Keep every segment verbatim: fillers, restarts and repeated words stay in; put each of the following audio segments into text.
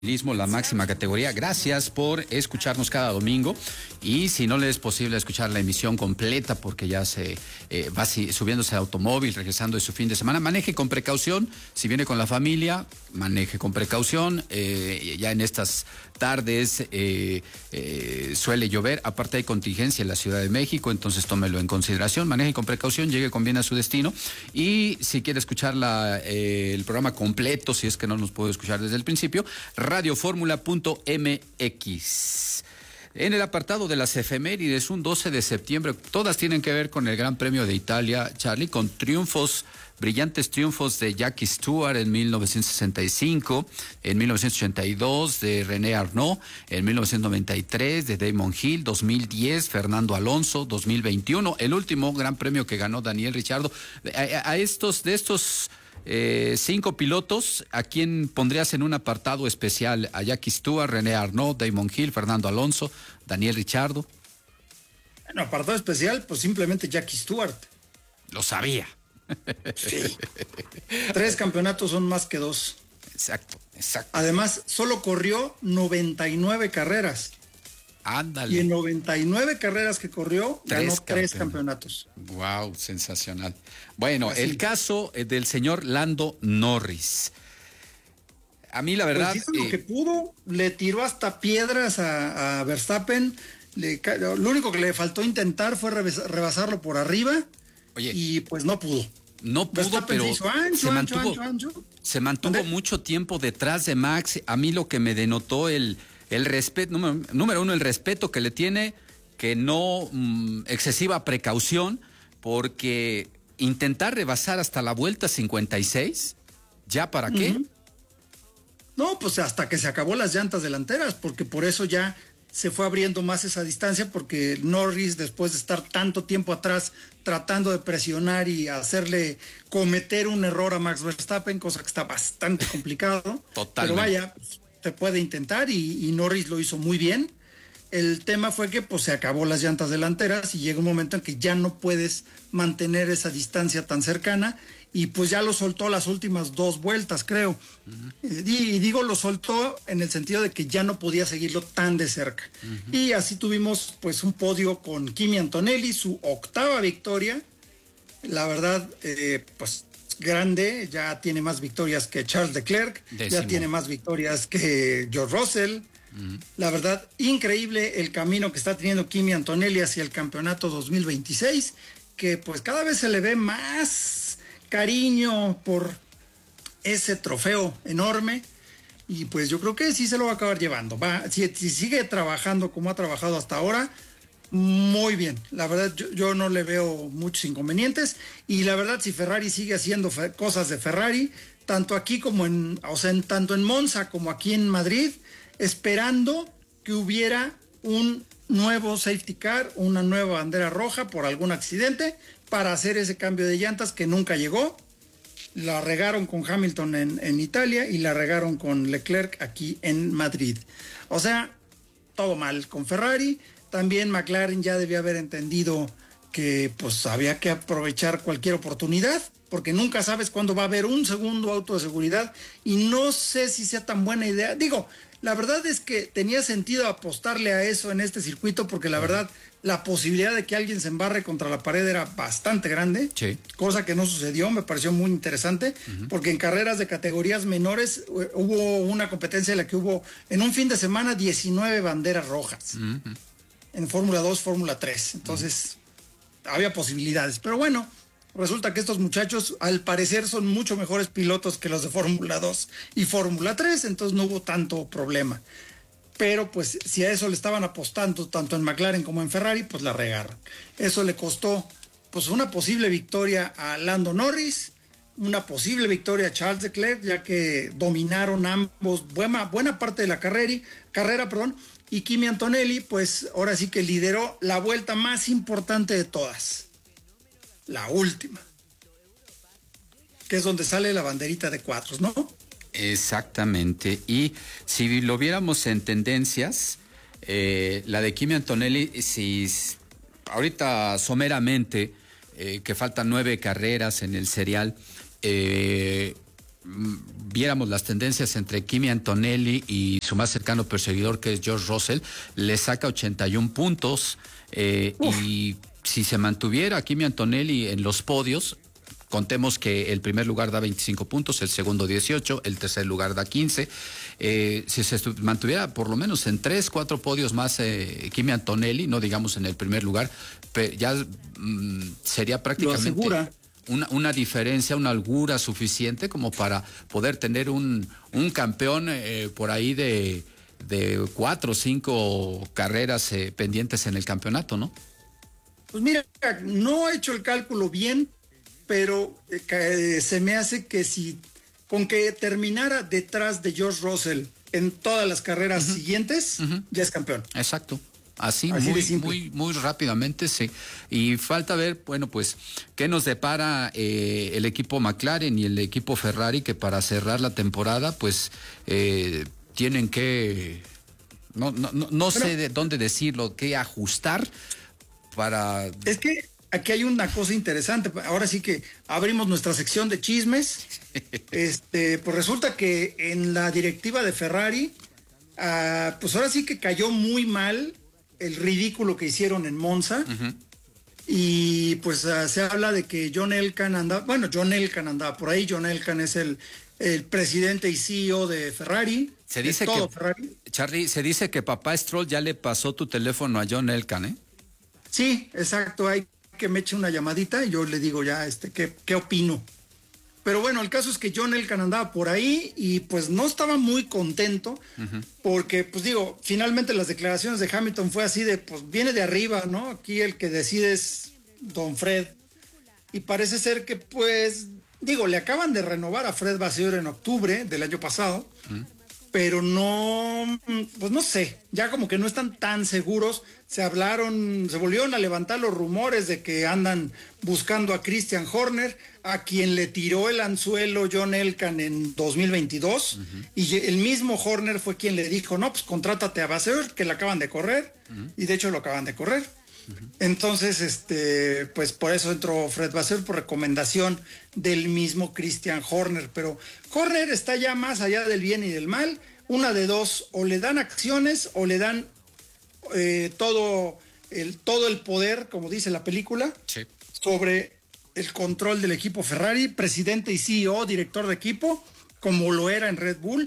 La máxima categoría. Gracias por escucharnos cada domingo, y si no le es posible escuchar la emisión completa porque ya se eh, va si, subiéndose al automóvil, regresando de su fin de semana, maneje con precaución. Si viene con la familia, maneje con precaución. Eh, ya en estas tardes eh, eh, suele llover, aparte hay contingencia en la Ciudad de México, entonces tómelo en consideración, maneje con precaución, llegue con bien a su destino. Y si quiere escuchar la, eh, el programa completo, si es que no nos puede escuchar desde el principio, radioformula punto m x. En el apartado de las efemérides, un doce de septiembre, todas tienen que ver con el Gran Premio de Italia, Charlie, con triunfos, brillantes triunfos de Jackie Stewart en mil novecientos sesenta y cinco, en mil novecientos ochenta y dos de René Arnoux, en mil novecientos noventa y tres de Damon Hill, dos mil diez Fernando Alonso, dos mil veintiuno el último Gran Premio que ganó Daniel Ricciardo. A, a estos, de estos Eh, cinco pilotos, ¿a quién pondrías en un apartado especial? A Jackie Stewart, René Arnoux, Damon Hill, Fernando Alonso, Daniel Ricciardo. Bueno, apartado especial, pues simplemente Jackie Stewart. Lo sabía. Sí. Tres campeonatos son más que dos. Exacto, exacto. Además, solo corrió noventa y nueve carreras. Ándale. Y en noventa y nueve carreras que corrió, tres ganó campeonatos. tres campeonatos. Wow, sensacional. Bueno, Así. el caso del señor Lando Norris. A mí la verdad... Pues hizo lo eh, que pudo, le tiró hasta piedras a, a Verstappen. Le, lo único que le faltó intentar fue rebasarlo por arriba. Oye, y pues no pudo. No pudo, Verstappen pero se, hizo ancho, se ancho, mantuvo, ancho, ancho. se mantuvo ¿Dónde? mucho tiempo detrás de Max. A mí lo que me denotó el, el respeto, número, número uno, el respeto que le tiene, que no mmm, excesiva precaución, porque intentar rebasar hasta la vuelta cincuenta y seis, ¿ya para qué? Uh-huh. No, pues hasta que se acabó las llantas delanteras, porque por eso ya se fue abriendo más esa distancia, porque Norris, después de estar tanto tiempo atrás tratando de presionar y hacerle cometer un error a Max Verstappen, cosa que está bastante complicado. Totalmente. Pero vaya, se puede intentar y, y Norris lo hizo muy bien. El tema fue que pues se acabó las llantas delanteras y llega un momento en que ya no puedes mantener esa distancia tan cercana, y pues ya lo soltó las últimas dos vueltas, creo. Uh-huh. Y, y digo lo soltó en el sentido de que ya no podía seguirlo tan de cerca. Uh-huh. Y así tuvimos pues un podio con Kimi Antonelli, su octava victoria. La verdad, eh, pues grande, ya tiene más victorias que Charles Leclerc, Décimo. ya tiene más victorias que George Russell. Uh-huh. La verdad, increíble el camino que está teniendo Kimi Antonelli hacia el campeonato dos mil veintiséis, que pues cada vez se le ve más cariño por ese trofeo enorme, y pues yo creo que sí se lo va a acabar llevando. Va, si, si sigue trabajando como ha trabajado hasta ahora, muy bien. La verdad, yo, yo no le veo muchos inconvenientes, y la verdad, si Ferrari sigue haciendo fe, cosas de Ferrari, tanto aquí como en, o sea, en, tanto en Monza como aquí en Madrid, esperando que hubiera un nuevo safety car, una nueva bandera roja por algún accidente, para hacer ese cambio de llantas que nunca llegó. La regaron con Hamilton en, en Italia y la regaron con Leclerc aquí en Madrid. O sea, todo mal con Ferrari. También McLaren ya debía haber entendido que pues había que aprovechar cualquier oportunidad, porque nunca sabes cuándo va a haber un segundo auto de seguridad, y no sé si sea tan buena idea. Digo, la verdad es que tenía sentido apostarle a eso en este circuito, porque la verdad, la posibilidad de que alguien se embarre contra la pared era bastante grande, sí. Cosa que no sucedió. Me pareció muy interesante, uh-huh. porque en carreras de categorías menores uh, hubo una competencia en la que hubo en un fin de semana diecinueve banderas rojas, uh-huh. en Fórmula dos, Fórmula tres, entonces uh-huh. había posibilidades, pero bueno, resulta que estos muchachos al parecer son mucho mejores pilotos que los de Fórmula dos y Fórmula tres, entonces no hubo tanto problema. Pero pues si a eso le estaban apostando tanto en McLaren como en Ferrari, pues la regaron. Eso le costó pues una posible victoria a Lando Norris, una posible victoria a Charles Leclerc, ya que dominaron ambos buena, buena parte de la carrera, carrera, perdón, y Kimi Antonelli pues ahora sí que lideró la vuelta más importante de todas, la última, que es donde sale la banderita de cuadros, ¿no? Exactamente, y si lo viéramos en tendencias, eh, la de Kimi Antonelli, si ahorita someramente, eh, que faltan nueve carreras en el serial, eh, viéramos las tendencias entre Kimi Antonelli y su más cercano perseguidor, que es George Russell, le saca ochenta y un puntos, eh, y si se mantuviera Kimi Antonelli en los podios, contemos que el primer lugar da veinticinco puntos, el segundo dieciocho, el tercer lugar da quince. Eh, si se mantuviera por lo menos en tres, cuatro podios más eh, Kimi Antonelli, no digamos en el primer lugar, ya mm, sería prácticamente una, una diferencia, una holgura suficiente como para poder tener un, un campeón eh, por ahí de, de cuatro o cinco carreras eh, pendientes en el campeonato, ¿no? Pues mira, no he hecho el cálculo bien, pero eh, se me hace que si con que terminara detrás de George Russell en todas las carreras uh-huh. siguientes, uh-huh. ya es campeón. Exacto. Así, Así muy, muy, muy rápidamente, sí. Y falta ver, bueno, pues, qué nos depara eh, el equipo McLaren y el equipo Ferrari, que para cerrar la temporada, pues, eh, tienen que, no, no, no, no sé de dónde decirlo, qué ajustar para... Es que aquí hay una cosa interesante. Ahora sí que abrimos nuestra sección de chismes. Este, pues resulta que en la directiva de Ferrari, uh, pues ahora sí que cayó muy mal el ridículo que hicieron en Monza. Uh-huh. Y pues uh, se habla de que John Elkann andaba, bueno, John Elkann andaba por ahí. John Elkann es el, el presidente y C E O de Ferrari. Se dice todo que, Ferrari. Charlie, se dice que papá Stroll ya le pasó tu teléfono a John Elkann, ¿eh? Sí, exacto, hay que me eche una llamadita y yo le digo ya este qué, qué opino. Pero bueno, el caso es que John Elkann andaba por ahí y pues no estaba muy contento, uh-huh. porque pues digo, finalmente las declaraciones de Hamilton fue así de, pues viene de arriba, ¿no? Aquí el que decide es Don Fred. Y parece ser que pues, digo, le acaban de renovar a Fred Vasseur en octubre del año pasado, uh-huh. pero no, pues no sé, ya como que no están tan seguros. Se hablaron, se volvieron a levantar los rumores de que andan buscando a Christian Horner, a quien le tiró el anzuelo John Elkann en dos mil veintidós, uh-huh. y el mismo Horner fue quien le dijo, no, pues contrátate a Vasseur, que le acaban de correr, uh-huh. y de hecho lo acaban de correr. Uh-huh. Entonces, este, pues por eso entró Fred Vasseur, por recomendación del mismo Christian Horner, pero Horner está ya más allá del bien y del mal. Una de dos, o le dan acciones o le dan eh, todo, el, todo el poder, como dice la película, sí. sobre el control del equipo Ferrari, presidente y C E O, director de equipo, como lo era en Red Bull,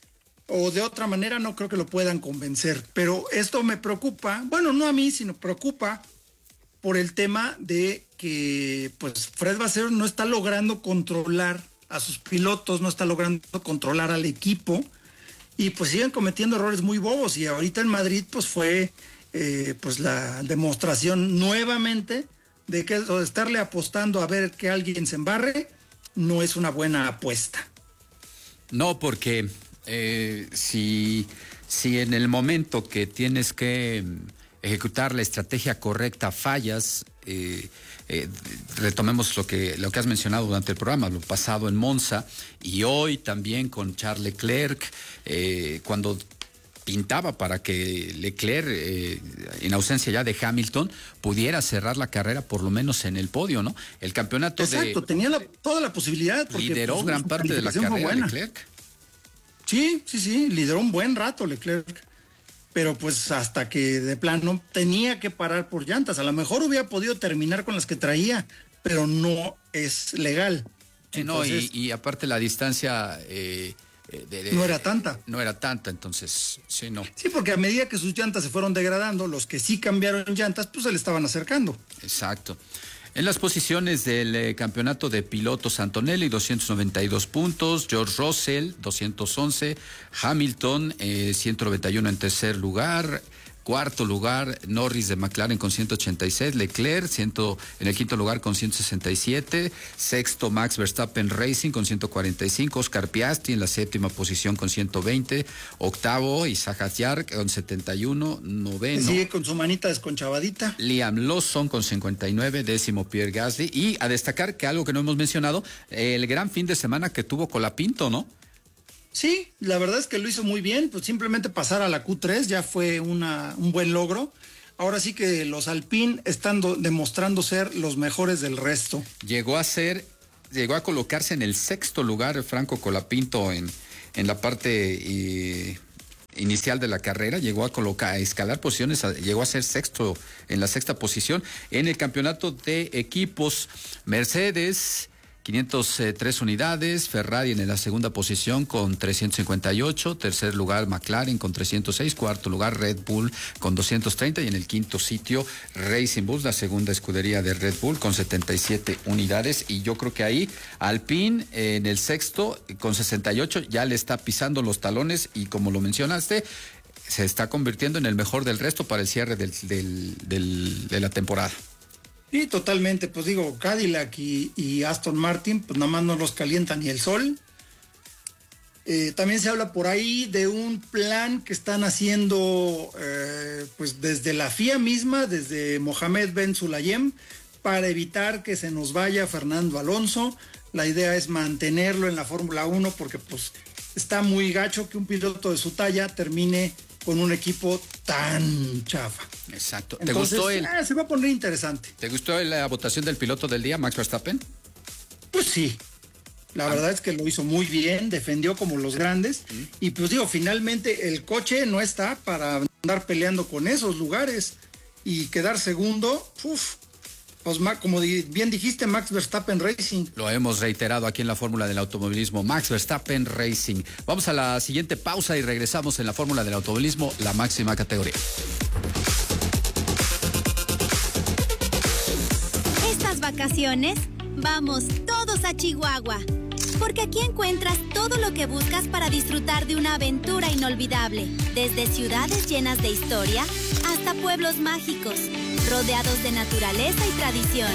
o de otra manera no creo que lo puedan convencer. Pero esto me preocupa, bueno, no a mí, sino preocupa por el tema de que pues Fred Vasseur no está logrando controlar a sus pilotos, no está logrando controlar al equipo, y pues siguen cometiendo errores muy bobos. Y ahorita en Madrid pues fue eh, pues la demostración nuevamente de que eso de estarle apostando a ver que alguien se embarre no es una buena apuesta. No, porque eh, si, si en el momento que tienes que ejecutar la estrategia correcta fallas, eh, eh, retomemos lo que, lo que has mencionado durante el programa, lo pasado en Monza y hoy también con Charles Leclerc, eh, cuando pintaba para que Leclerc, eh, en ausencia ya de Hamilton, pudiera cerrar la carrera por lo menos en el podio, ¿no? El campeonato Exacto, de... Exacto, tenía la, toda la posibilidad. Porque, lideró pues, gran parte de la carrera Leclerc. Sí, sí, sí, lideró un buen rato Leclerc. Pero pues hasta que de plano tenía que parar por llantas. A lo mejor hubiera podido terminar con las que traía, pero no es legal. Sí, entonces, no, y, y aparte la distancia... Eh, De, de, no era tanta. No era tanta, entonces, sí, no. Sí, porque a medida que sus llantas se fueron degradando, los que sí cambiaron llantas, pues se le estaban acercando. Exacto. En las posiciones del eh, campeonato de pilotos, Antonelli, doscientos noventa y dos puntos, George Russell, doscientos once, Hamilton, eh, ciento noventa y uno en tercer lugar, cuarto lugar, Norris de McLaren con ciento ochenta y seis, Leclerc ciento, en el quinto lugar con ciento sesenta y siete, sexto Max Verstappen Racing con ciento cuarenta y cinco, Oscar Piastri en la séptima posición con ciento veinte, octavo Isaac Hadjar con setenta y uno, noveno. Sigue con su manita desconchavadita. Liam Lawson con cincuenta y nueve, décimo Pierre Gasly, y a destacar que algo que no hemos mencionado, el gran fin de semana que tuvo Colapinto, ¿no? Sí, la verdad es que lo hizo muy bien, pues simplemente pasar a la Q tres ya fue una, un buen logro. Ahora sí que los Alpine están do, demostrando ser los mejores del resto. Llegó a ser llegó a colocarse en el sexto lugar Franco Colapinto en, en la parte y, inicial de la carrera, llegó a colocar, a escalar posiciones, a, llegó a ser sexto en la sexta posición en el campeonato de equipos. Mercedes, quinientas tres unidades, Ferrari en la segunda posición con trescientos cincuenta y ocho, tercer lugar McLaren con trescientos seis, cuarto lugar Red Bull con doscientos treinta y en el quinto sitio Racing Bulls, la segunda escudería de Red Bull con setenta y siete unidades, y yo creo que ahí Alpine eh, en el sexto con sesenta y ocho ya le está pisando los talones y como lo mencionaste, se está convirtiendo en el mejor del resto para el cierre del, del, del, de la temporada. Sí, totalmente, pues digo, Cadillac y, y Aston Martin, pues nada más no los calienta ni el sol. Eh, también se habla por ahí de un plan que están haciendo eh, pues desde la F I A misma, desde Mohamed Ben Sulayem, para evitar que se nos vaya Fernando Alonso. La idea es mantenerlo en la Fórmula uno porque pues está muy gacho que un piloto de su talla termine con un equipo tan chafa. Exacto. ¿Te Entonces, gustó el, ah, se va a poner interesante. ¿Te gustó la votación del piloto del día, Max Verstappen? Pues sí. La ah. verdad es que lo hizo muy bien, defendió como los grandes. ¿Mm? Y pues digo, finalmente el coche no está para andar peleando con esos lugares. Y quedar segundo, uff. Pues como bien dijiste, Max Verstappen Racing. Lo hemos reiterado aquí en la Fórmula del Automovilismo, Max Verstappen Racing. Vamos a la siguiente pausa y regresamos en la Fórmula del Automovilismo, la máxima categoría. Estas vacaciones, vamos todos a Chihuahua. Porque aquí encuentras todo lo que buscas para disfrutar de una aventura inolvidable. Desde ciudades llenas de historia hasta pueblos mágicos, rodeados de naturaleza y tradición.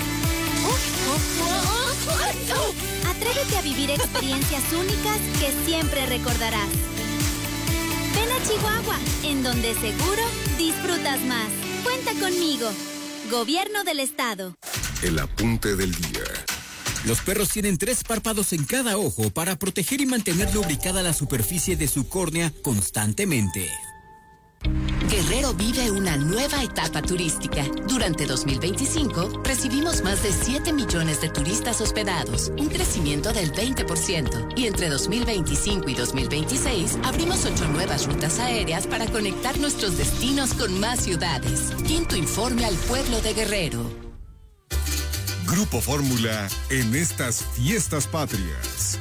Atrévete a vivir experiencias únicas que siempre recordarás. Ven a Chihuahua, en donde seguro disfrutas más. Cuenta conmigo. Gobierno del Estado. El apunte del día. Los perros tienen tres párpados en cada ojo para proteger y mantener lubricada la superficie de su córnea constantemente. Guerrero vive una nueva etapa turística. Durante dos mil veinticinco recibimos más de siete millones de turistas hospedados, un crecimiento del veinte por ciento. Y entre dos mil veinticinco y dos mil veintiséis abrimos ocho nuevas rutas aéreas para conectar nuestros destinos con más ciudades. Quinto informe al pueblo de Guerrero. Grupo Fórmula en estas fiestas patrias.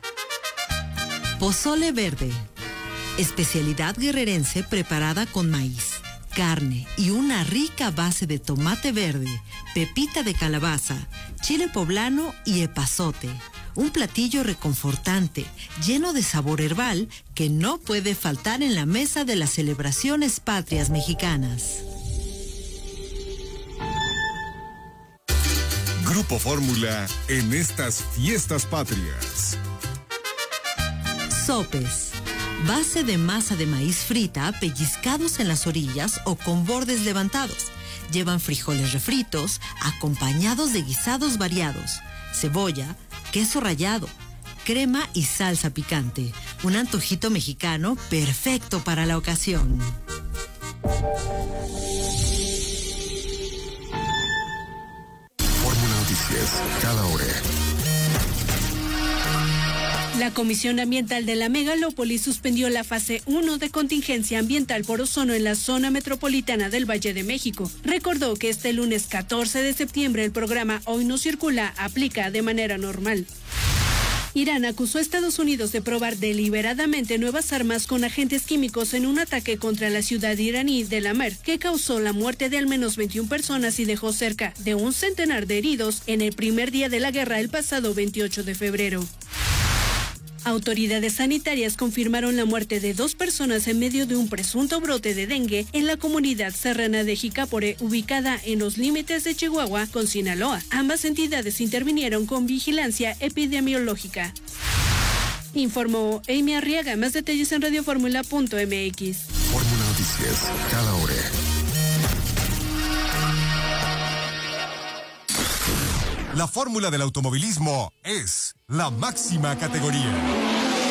Pozole verde. Especialidad guerrerense preparada con maíz, carne y una rica base de tomate verde, pepita de calabaza, chile poblano y epazote. Un platillo reconfortante, lleno de sabor herbal que no puede faltar en la mesa de las celebraciones patrias mexicanas. Grupo Fórmula en estas fiestas patrias. Sopes. Base de masa de maíz frita, pellizcados en las orillas o con bordes levantados. Llevan frijoles refritos, acompañados de guisados variados, cebolla, queso rallado, crema y salsa picante. Un antojito mexicano perfecto para la ocasión. Fórmula Noticias, cada hora. La Comisión Ambiental de la Megalópolis suspendió la fase uno de contingencia ambiental por ozono en la zona metropolitana del Valle de México. Recordó que este lunes catorce de septiembre el programa Hoy No Circula aplica de manera normal. Irán acusó a Estados Unidos de probar deliberadamente nuevas armas con agentes químicos en un ataque contra la ciudad iraní de Lamer, que causó la muerte de al menos veintiuna personas y dejó cerca de un centenar de heridos en el primer día de la guerra el pasado veintiocho de febrero. Autoridades sanitarias confirmaron la muerte de dos personas en medio de un presunto brote de dengue en la comunidad serrana de Jicapore, ubicada en los límites de Chihuahua con Sinaloa. Ambas entidades intervinieron con vigilancia epidemiológica. Informó Amy Arriaga. Más detalles en radioformula punto m x. Fórmula Noticias, cada hora. La fórmula del automovilismo es la máxima categoría.